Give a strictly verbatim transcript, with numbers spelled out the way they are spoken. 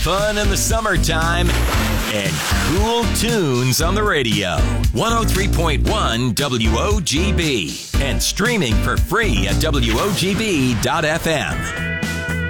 fun in the summertime, and cool tunes on the radio. one oh three point one W O G B and streaming for free at W O G B dot F M.